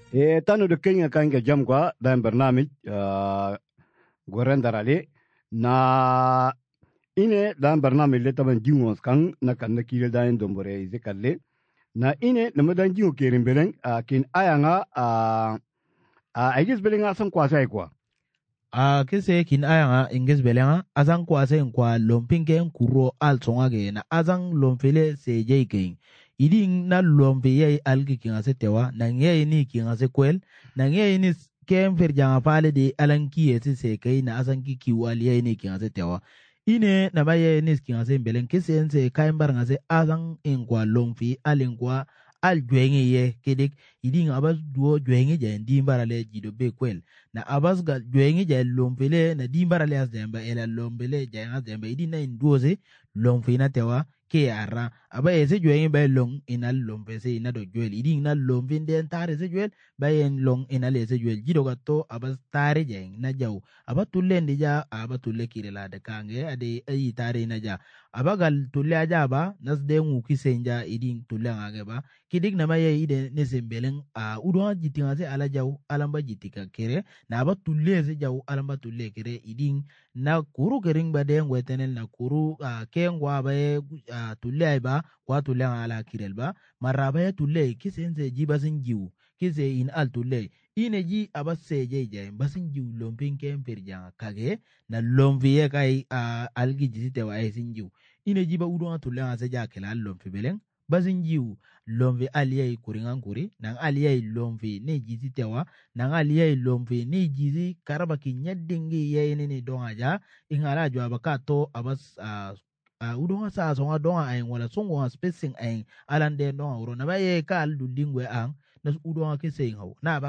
tanu de Kenya kanga jam kwa dan barnamij goren darale na ine dan barnamij le taban jingos kan na kan na kire dan dombore zekalle na ine na madan jingo kerin beleng kin ayanga aigis belenga san kwasa kwa kese kin ayanga inges belenga azang kwase kwa lompinge kuro al tsongage na azang lomfele se jeiking iding na lomfe algi kinga tewa na nge ni kinga kwel na nge ni kem ferjanga pale de alanki se kai na azang ki kiwali ye ni kinga tewa ine na baye ni kinga belen kese ense kaimbar ngase azang kwa lomfi alinkwa al jwengi ye kedik iding abas duo jwengi je ndimbara le jido be kwel na abas ga jwengi je lomfele na dimbara le as demba ela lombele je as demba iding na induoze lomfina tewa ke ara aba ese jwengi ba long ina lomfe se ina do jwel iding na lomfin den tare se jwel ba en long ina le se jwel jido ga to abas tare je na jaw aba tulle ndija aba tulle kirela de kange ade ayi tare na ja aba gal tulle aja ba nas de ngu kisenja iding tulle ngage ba kidik na maye ide ne sembelen udon jitinga se ala jaw alamba jitika kere na aba tulle se jaw alamba tulle kere iding na kuru kering ba de ngwetenel na kuru kengwa ba tulle ay ba kwa tulle ala kirel ba maraba ya tulle kisense jibasin jiw kise in al tulle ine ji aba seje je basin jiw lompin kem perjanga kage na lomviye kai algi jisite wa sin jiw ine ji ba udon tulle ase ja kela lomfi beleng basin jiw lomvi aliyai kuringan kuri nang aliyai lomvi ne jizi tewa nang aliyai lomvi ne jizi karaba ki nyadingi ye ne donga ja ingala jwa baka to abas udonga sa songa donga ay wala songo spacing ay alande donga uro na baye ka al dulingwe ang na udonga ke sey haw na